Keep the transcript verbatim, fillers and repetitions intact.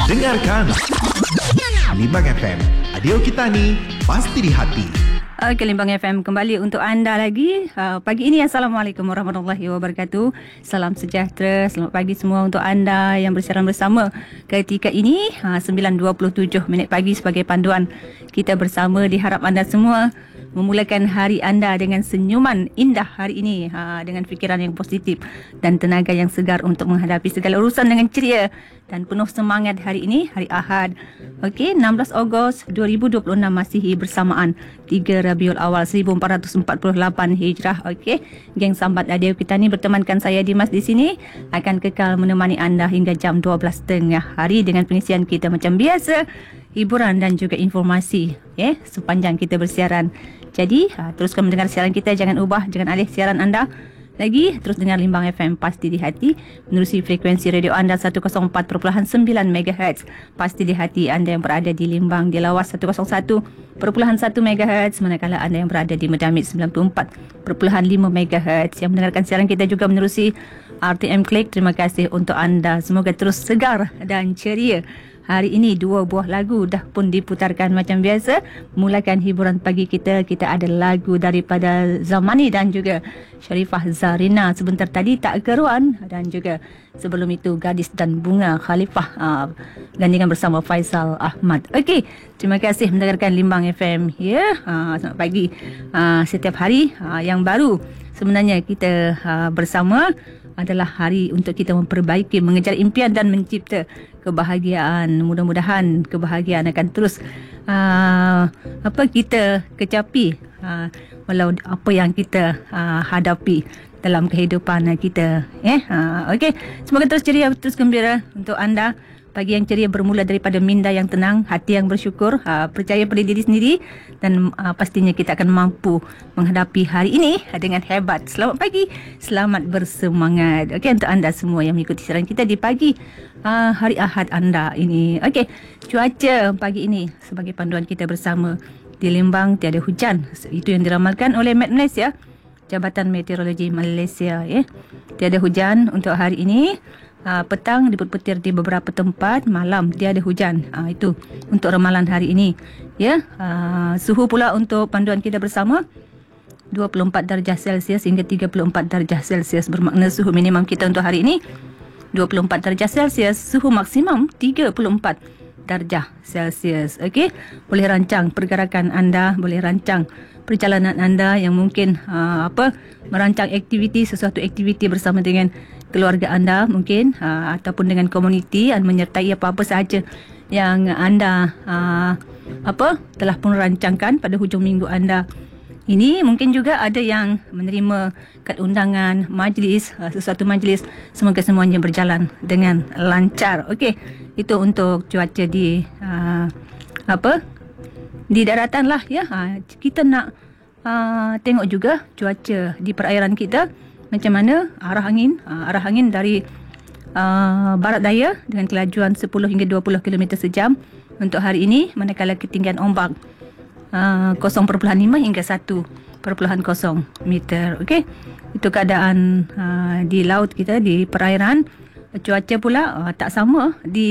Dengarkan Limbang F M, Adio kita ni pasti di hati. Okey, Limbang F M kembali untuk anda lagi uh, pagi ini. Assalamualaikum warahmatullahi wabarakatuh. Salam sejahtera, selamat pagi semua untuk anda yang bersiaran bersama ketika ini uh, sembilan dua puluh tujuh minit pagi. Sebagai panduan kita bersama, diharap anda semua memulakan hari anda dengan senyuman indah hari ini, ha, dengan fikiran yang positif dan tenaga yang segar untuk menghadapi segala urusan dengan ceria dan penuh semangat hari ini, hari Ahad. Okey, enam belas Ogos dua ribu dua puluh enam Masihi bersamaan tiga Rabiul Awal seribu empat ratus empat puluh lapan Hijrah. Okey, geng sambat radio kita ni bertemankan saya Dimas di sini akan kekal menemani anda hingga jam dua belas tiga puluh hari dengan pengisian kita macam biasa, hiburan dan juga informasi, okay, sepanjang kita bersiaran. Jadi, ha, teruskan mendengar siaran kita, jangan ubah, jangan alih siaran anda. Lagi, terus dengar Limbang F M pasti di hati menerusi frekuensi radio anda seratus empat perpuluhan sembilan megahertz. Pasti di hati anda yang berada di Limbang di Lawas seratus satu perpuluhan satu megahertz, manakala anda yang berada di Medamit sembilan puluh empat perpuluhan lima megahertz. Yang mendengarkan siaran kita juga menerusi R T M Klik, terima kasih untuk anda. Semoga terus segar dan ceria. Hari ini dua buah lagu dah pun diputarkan macam biasa. Mulakan hiburan pagi kita, kita ada lagu daripada Zamani dan juga Sharifah Zarina sebentar tadi, Tak Keruan, dan juga sebelum itu Gadis dan Bunga Khalifah uh, gandingan bersama Faisal Ahmad. Okey, terima kasih mendengarkan Limbang F M ya. Yeah. Uh, selamat pagi. Uh, setiap hari uh, yang baru sebenarnya kita uh, bersama adalah hari untuk kita memperbaiki, mengejar impian dan mencipta kebahagiaan. Mudah-mudahan kebahagiaan akan terus uh, apa kita kecapi uh, walau apa yang kita uh, hadapi dalam kehidupan kita. Eh, uh, okey, semoga terus ceria, terus gembira untuk anda. Pagi yang ceria bermula daripada minda yang tenang, hati yang bersyukur, uh, percaya pada diri sendiri dan uh, pastinya kita akan mampu menghadapi hari ini dengan hebat. Selamat pagi, selamat bersemangat. Okey, untuk anda semua yang mengikuti siaran kita di pagi uh, hari Ahad anda ini. Okey, cuaca pagi ini sebagai panduan kita bersama. Di Limbang tiada hujan. Itu yang diramalkan oleh Met Malaysia, Jabatan Meteorologi Malaysia. Eh. Tiada hujan untuk hari ini. Uh, petang dipetir di beberapa tempat, malam tiada hujan. Uh, itu untuk ramalan hari ini. Ya, uh, suhu pula untuk panduan kita bersama dua puluh empat darjah Celsius hingga tiga puluh empat darjah Celsius, bermakna suhu minimum kita untuk hari ini dua puluh empat darjah Celsius, suhu maksimum tiga puluh empat darjah Celsius. Okey, boleh rancang pergerakan anda, boleh rancang perjalanan anda yang mungkin uh, apa merancang aktiviti, sesuatu aktiviti bersama dengan keluarga anda mungkin uh, ataupun dengan komuniti dan menyertai apa-apa sahaja yang anda uh, apa telah pun rancangkan pada hujung minggu anda ini. Mungkin juga ada yang menerima kad undangan majlis, uh, sesuatu majlis. Semoga semuanya berjalan dengan lancar. Okey, itu untuk cuaca di uh, apa di daratan lah ya. Uh, kita nak uh, tengok juga cuaca di perairan kita. Macam mana arah angin, uh, arah angin dari uh, barat daya dengan kelajuan sepuluh hingga dua puluh kilometer sejam untuk hari ini, manakala ketinggian ombak uh, kosong perpuluhan lima hingga satu perpuluhan kosong meter. Okey, itu keadaan uh, di laut kita, di perairan. Cuaca pula uh, tak sama di